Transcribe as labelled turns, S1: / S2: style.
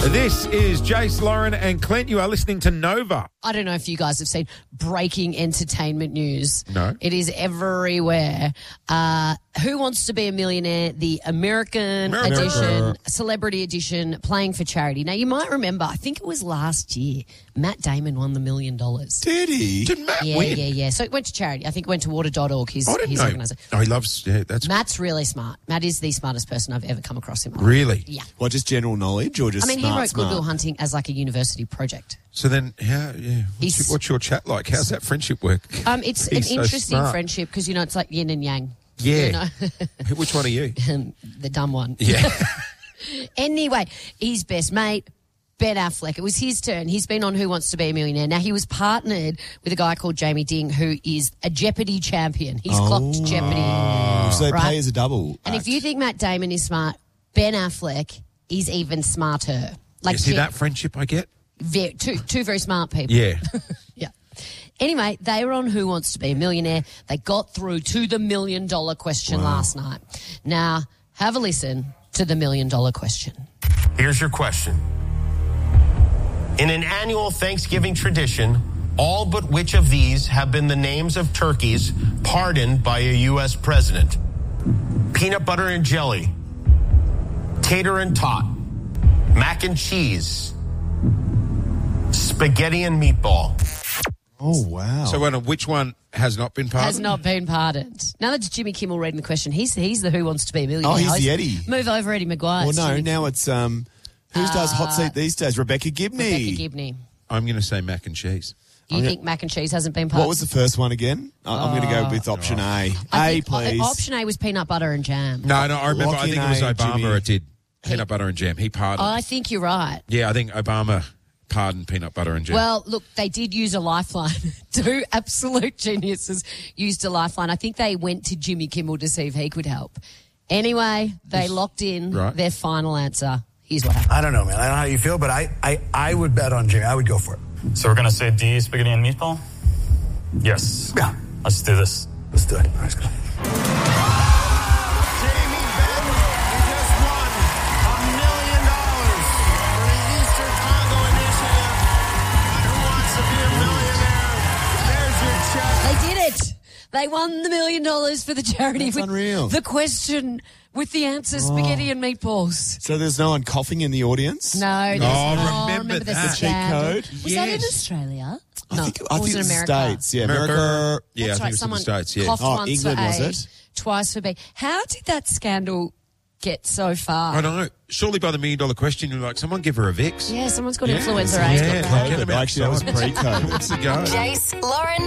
S1: This is Jace, Lauren and Clint. You are listening to Nova.
S2: I don't know if you guys have seen breaking entertainment news.
S1: No.
S2: It is everywhere. Who Wants to Be a Millionaire? The American edition, celebrity edition, playing for charity. Now, you might remember, I think it was last year, Matt Damon won the $1 million.
S3: Did he?
S1: Did Matt
S2: Yeah,
S1: win?
S2: yeah. So it went to charity. I think it went to water.org, his
S1: I didn't know.
S2: organisation.
S1: Oh, he loves... Yeah, that's
S2: Matt's really smart. Matt is the smartest person I've ever come across in my life.
S1: really...
S2: Yeah.
S3: What, just general knowledge or just
S2: I mean,
S3: smart,
S2: he wrote
S3: smart?
S2: Good Will Hunting as like a university project.
S1: So then, how? Yeah. What's your chat like? How's that friendship work?
S2: It's an
S1: He's so
S2: interesting
S1: smart.
S2: friendship because, you know, it's like yin and yang.
S1: Yeah.
S2: You know?
S1: Which one are you?
S2: The dumb one.
S1: Yeah.
S2: Anyway, his best mate, Ben Affleck. It was his turn. He's been on Who Wants to Be a Millionaire. Now, he was partnered with a guy called Jamie Ding, who is a Jeopardy champion. He's clocked Jeopardy.
S3: So they
S2: Right.
S3: pay as a double.
S2: And if you think Matt Damon is smart, Ben Affleck is even smarter. Like,
S1: You see that friendship I get?
S2: two very smart people.
S1: Yeah.
S2: Yeah. Anyway, they were on Who Wants to Be a Millionaire. They got through to the $1 million question last night. Now, have a listen to the $1 million question.
S4: Here's your question. In an annual Thanksgiving tradition, all but which of these have been the names of turkeys pardoned by a U.S. president? Peanut butter and jelly, tater and tot, mac and cheese, spaghetti and meatball.
S3: Oh, wow.
S1: So which one has not been pardoned?
S2: Has not been pardoned. Now that's Jimmy Kimmel reading the question. He's the Who Wants to Be a Millionaire.
S3: Oh, he's
S2: host.
S3: the Eddie.
S2: Move over, Eddie Maguire.
S3: well, no,
S2: Jimmy
S3: now it's, who does hot seat these days? Rebecca Gibney.
S2: Rebecca Gibney.
S1: I'm going to say mac and cheese.
S2: You think mac and cheese hasn't been pardoned?
S3: What was the first one again? I'm going to go with option A.
S2: I
S3: A,
S2: think
S3: please.
S2: Option A was peanut butter and jam.
S1: No, I remember.
S3: Lock
S1: I think
S3: in
S1: it was
S3: A,
S1: Obama
S3: Jimmy.
S1: that did peanut butter and jam. He pardoned.
S2: I think you're right.
S1: Yeah, I think Obama pardoned peanut butter and jam.
S2: Well, look, they did use a lifeline. Two absolute geniuses used a lifeline. I think they went to Jimmy Kimmel to see if he could help. Anyway, they locked in their final answer. Here's what happened.
S5: I don't know, man. I don't know how you feel, but I would bet on Jimmy. I would go for it.
S6: So we're going to say D, spaghetti and meatball? Yes.
S5: Yeah.
S6: Let's do this.
S5: Let's do it. All right, let's go.
S4: Jamie Bentley, you just won $1 million for the Eastern Congo Initiative. And Who Wants to Be a Millionaire? There's your check.
S2: They did it. They won the $1 million for the charity.
S3: That's
S2: with
S3: unreal.
S2: The question with the answer, spaghetti and meatballs.
S3: So there's no one coughing in the audience?
S2: No.
S1: remember
S2: the
S1: that.
S3: The cheat
S2: scandal.
S3: code?
S2: Was that in
S1: Yes.
S2: Australia?
S3: I think
S2: it
S3: it
S2: was in
S3: was
S2: America.
S3: States. Yeah,
S1: America.
S3: America.
S1: Yeah,
S2: That's
S1: I think
S2: right.
S1: it was in
S2: Someone
S1: the States. Yeah.
S2: coughed
S3: Oh,
S2: once
S3: England,
S2: for
S3: was
S2: A,
S3: it?
S2: twice for B. How did that scandal get so far?
S1: I don't know. Surely by the $1 million question, you're like, someone give her a Vicks.
S2: Yeah, someone got influenza
S1: Yeah.
S2: A.
S1: Get them
S3: Actually, that was
S1: outside.
S3: pre-COVID.
S1: Let's go.
S7: Jace, Lauren